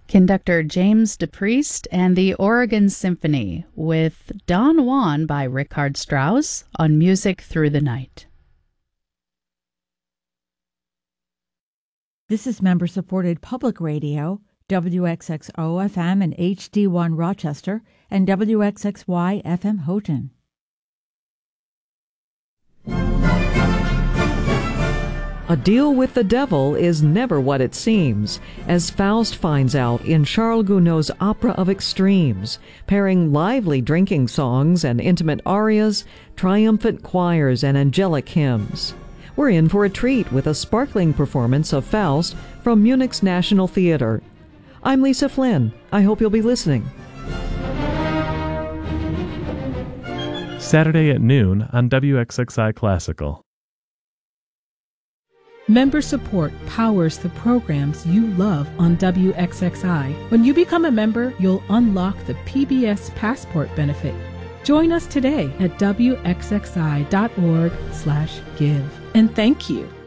Conductor James DePriest and the Oregon Symphony with Don Juan by Richard Strauss on Music Through the Night. This is member-supported public radio, WXXO-FM and HD1 Rochester, and WXXY-FM Houghton. A deal with the devil is never what it seems, as Faust finds out in Charles Gounod's Opera of Extremes, pairing lively drinking songs and intimate arias, triumphant choirs, and angelic hymns. We're in for a treat with a sparkling performance of Faust from Munich's National Theater. I'm Lisa Flynn. I hope you'll be listening. Saturday at noon on WXXI Classical. Member support powers the programs you love on WXXI. When you become a member, you'll unlock the PBS Passport benefit. Join us today at WXXI.org/give. And thank you.